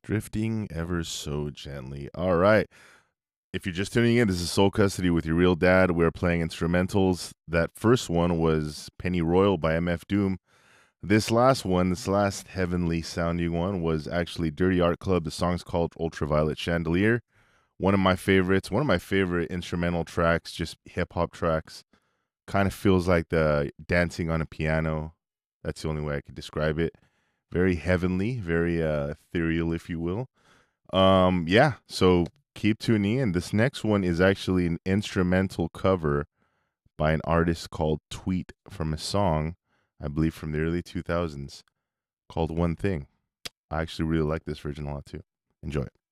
Drifting ever so gently. All right. If you're just tuning in, this is Soul Custody with your real dad. We're playing instrumentals. That first one was Penny Royal by MF Doom. This last one, this last heavenly sounding one, was actually Dirty Art Club. The song's called Ultraviolet Chandelier. One of my favorites, one of my favorite instrumental tracks, just hip hop tracks. Kind of feels like the dancing on a piano. That's the only way I could describe it. Very heavenly, very ethereal, if you will. Yeah, so keep tuning in. This next one is actually an instrumental cover by an artist called Tweet from a song, I believe from the early 2000s, called One Thing. I actually really like this version a lot too. Enjoy it.